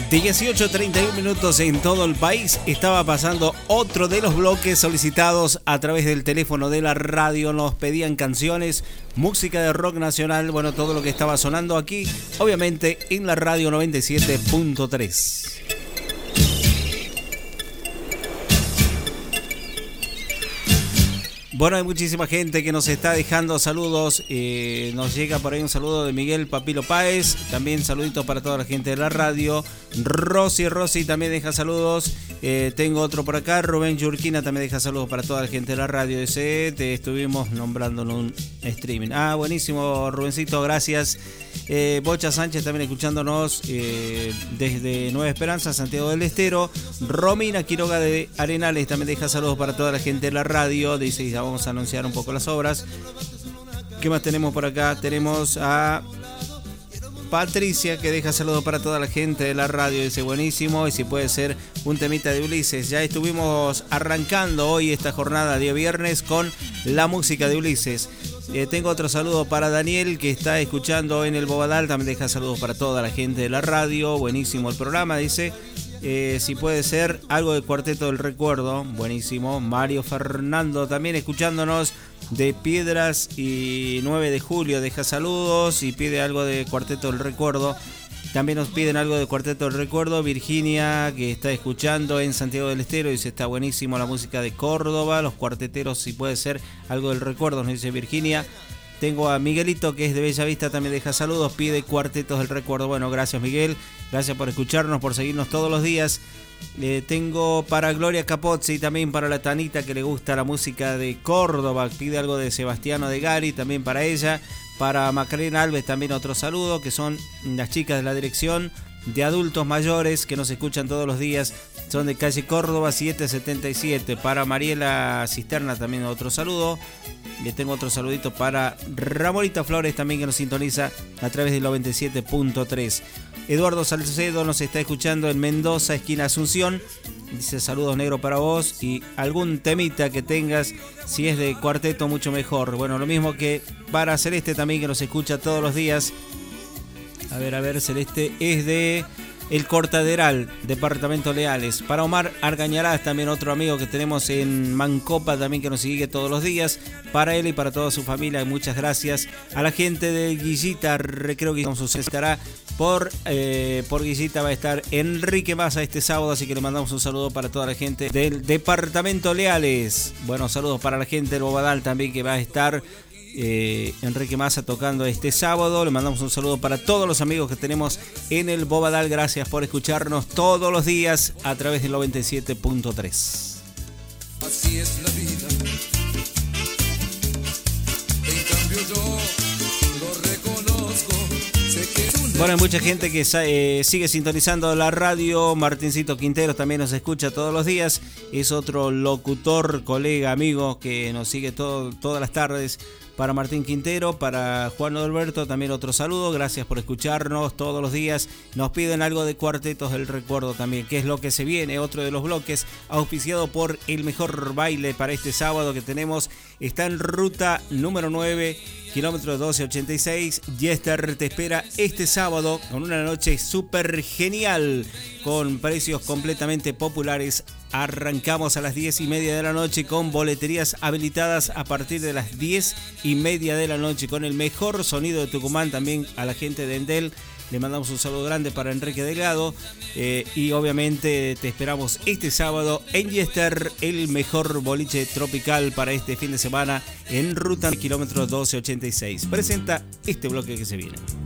18:31 minutos en todo el país. Estaba pasando otro de los bloques solicitados a través del teléfono de la radio. Nos pedían canciones, música de rock nacional, bueno, todo lo que estaba sonando aquí, obviamente en la radio 97.3. Bueno, hay muchísima gente que nos está dejando saludos. Nos llega por ahí un saludo de Miguel Papilo Páez. También saluditos para toda la gente de la radio. Rosy también deja saludos. Tengo otro por acá. Rubén Yurquina también deja saludos para toda la gente de la radio. Te estuvimos nombrando en un streaming. Buenísimo, Rubencito, gracias. Bocha Sánchez también escuchándonos desde Nueva Esperanza, Santiago del Estero. Romina Quiroga de Arenales también deja saludos para toda la gente de la radio. Dice, ya vamos a anunciar un poco las obras. ¿Qué más tenemos por acá? Tenemos a Patricia que deja saludos para toda la gente de la radio. Dice, buenísimo, y si puede ser un temita de Ulises. Ya estuvimos arrancando hoy esta jornada de viernes con la música de Ulises. Tengo otro saludo para Daniel que está escuchando en el Bobadal. También deja saludos para toda la gente de la radio. Buenísimo el programa, dice. Si puede ser algo de Cuarteto del Recuerdo. Buenísimo. Mario Fernando también escuchándonos de Piedras y 9 de julio. Deja saludos y pide algo de Cuarteto del Recuerdo. También nos piden algo de Cuarteto del Recuerdo. Virginia, que está escuchando en Santiago del Estero, dice, está buenísimo la música de Córdoba. Los cuarteteros, si puede ser algo del recuerdo, nos dice Virginia. Tengo a Miguelito, que es de Bellavista, también deja saludos, pide Cuartetos del Recuerdo. Bueno, gracias Miguel, gracias por escucharnos, por seguirnos todos los días. Tengo para Gloria Capozzi, también para la Tanita, que le gusta la música de Córdoba, pide algo de Sebastiano de Gari, también para ella. Para Macarena Alves también otro saludo, que son las chicas de la dirección de adultos mayores que nos escuchan todos los días, son de calle Córdoba 777. Para Mariela Cisterna también otro saludo. Le tengo otro saludito para Ramorita Flores también, que nos sintoniza a través del 97.3. Eduardo Salcedo nos está escuchando en Mendoza, esquina Asunción. Dice, saludos negro para vos, y algún temita que tengas, si es de cuarteto mucho mejor. Bueno, lo mismo que para Celeste también, que nos escucha todos los días. A ver, Celeste es de El Cortaderal, departamento Leales. Para Omar Argañarás, también otro amigo que tenemos en Mancopa, también que nos sigue todos los días. Para él y para toda su familia, muchas gracias. A la gente de Guillita, creo que estará por Guillita, va a estar Enrique Massa este sábado, así que le mandamos un saludo para toda la gente del departamento Leales. Bueno, saludos para la gente del Bobadal también, que va a estar Enrique Massa tocando este sábado. Le mandamos un saludo para todos los amigos que tenemos en el Bobadal. Gracias por escucharnos todos los días a través del 97.3. Así es la vida. En cambio yo lo reconozco. Sé que es bueno, hay mucha gente que sigue sintonizando la radio. Martincito Quintero también nos escucha todos los días. Es otro locutor, colega, amigo que nos sigue todas las tardes. Para Martín Quintero, para Juan Adalberto, también otro saludo. Gracias por escucharnos todos los días. Nos piden algo de Cuartetos del Recuerdo también, que es lo que se viene, otro de los bloques, auspiciado por El Mejor Baile para este sábado que tenemos. Está en ruta número 9, kilómetro 1286. Yester te espera este sábado con una noche súper genial, con precios completamente populares. Arrancamos a las 10:30 de la noche con boleterías habilitadas a partir de las 10:30 de la noche, con el mejor sonido de Tucumán. También a la gente de Endel le mandamos un saludo grande para Enrique Delgado, y obviamente te esperamos este sábado en Yester, el mejor boliche tropical para este fin de semana en ruta kilómetro 1286. Presenta este bloque que se viene.